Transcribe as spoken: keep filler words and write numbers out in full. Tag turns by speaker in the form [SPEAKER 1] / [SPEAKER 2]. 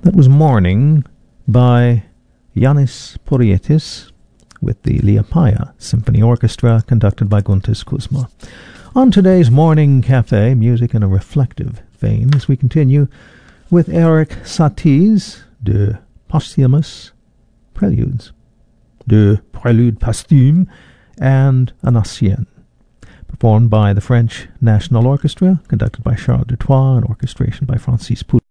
[SPEAKER 1] That was Morning by Yanis Porietis with the Liepaja Symphony Orchestra, conducted by Guntis Kuzma. On today's Morning Cafe, music in a reflective vein, as we continue with Erik Satie's De Posthumous Preludes, De Prélude Posthume, and An Ancienne, performed by the French National Orchestra, conducted by Charles Dutoit, and orchestration by Francis Poulenc.